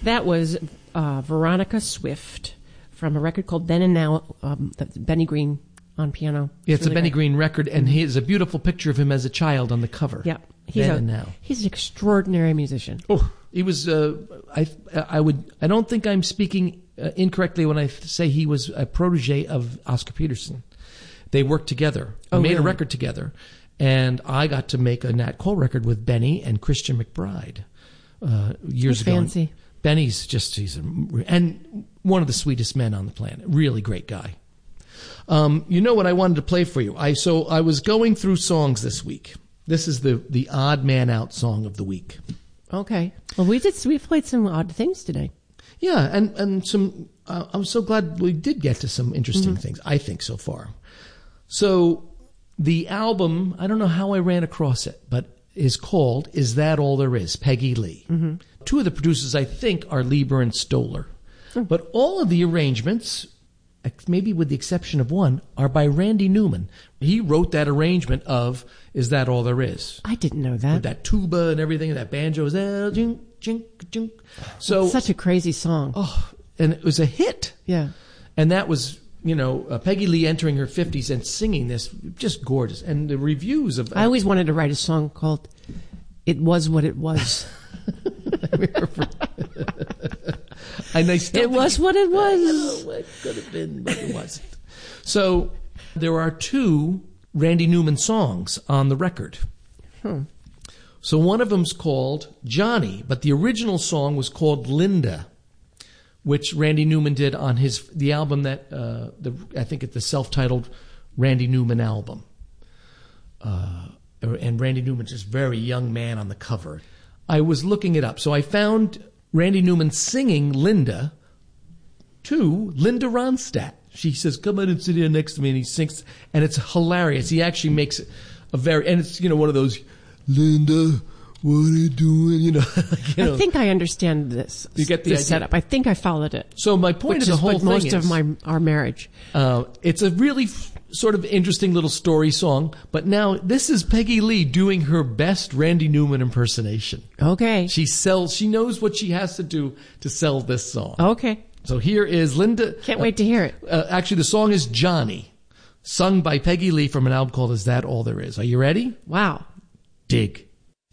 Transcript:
That was Veronica Swift from a record called Then and Now, Benny Green on piano. It's really a Benny Green record, and here's a beautiful picture of him as a child on the cover. Yep. Then and Now. He's an extraordinary musician. Oh, he was. I don't think I'm speaking incorrectly when I say he was a protege of Oscar Peterson. They worked together. They made a record together, and I got to make a Nat Cole record with Benny and Christian McBride years ago. Fancy. Benny's and one of the sweetest men on the planet. Really great guy. You know what I wanted to play for you? I was going through songs this week. This is the odd man out song of the week. Okay. Well, we played some odd things today. Yeah, and some. I'm so glad we did get to some interesting things. I think so far. So the album, I don't know how I ran across it, but is called "Is That All There Is?" Peggy Lee. Mm-hmm. Two of the producers, I think, are Lieber and Stoller, but all of the arrangements, maybe with the exception of one, are by Randy Newman. He wrote that arrangement of "Is That All There Is?" I didn't know that. With that tuba and everything, and that banjo is jink, jink, jink. So it's such a crazy song. Oh, and it was a hit. Yeah. And that was, Peggy Lee entering her 50s and singing this, just gorgeous. And the reviews of... I always wanted to write a song called "It Was What It Was." It was what it was. I don't know what it could have been, but it wasn't. So there are two Randy Newman songs on the record. So one of them's called Johnny, but the original song was called Linda, which Randy Newman did on the album that I think it's the self-titled Randy Newman album. And Randy Newman's this very young man on the cover. I was looking it up, so I found Randy Newman singing Linda to Linda Ronstadt. She says, "Come in and sit here next to me," and he sings, and it's hilarious. He actually makes and it's one of those, "Linda, what are you doing?" I think I understand this. You get the idea? Setup. I think I followed it. So my point of the whole thing most is, of our marriage. It's a really sort of interesting little story song. But now this is Peggy Lee doing her best Randy Newman impersonation. Okay. She knows what she has to do to sell this song. Okay. So here is Linda. Can't wait to hear it. Actually, the song is Johnny, sung by Peggy Lee from an album called "Is That All There Is?" Are you ready? Wow. Dig.